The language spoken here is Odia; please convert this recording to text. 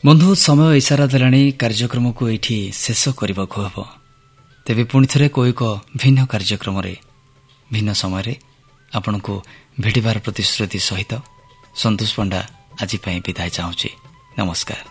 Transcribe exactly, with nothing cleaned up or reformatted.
ବନ୍ଧୁ ସମୟ ଇସାରା ଦେଲାଣି କାର୍ଯ୍ୟକ୍ରମକୁ ଏଇଠି ଶେଷ କରିବାକୁ ହେବ। ତେବେ ପୁଣି ଥରେ କୋଉ ଏକ ଭିନ୍ନ କାର୍ଯ୍ୟକ୍ରମରେ ଭିନ୍ନ ସମୟରେ ଆପଣଙ୍କୁ ଭେଟିବାର ପ୍ରତିଶ୍ରୁତି ସହିତ ସନ୍ତୋଷ ପଣ୍ଡା ଆଜି ପାଇଁ ବିଦାୟ ଚାହୁଁଛି। ନମସ୍କାର।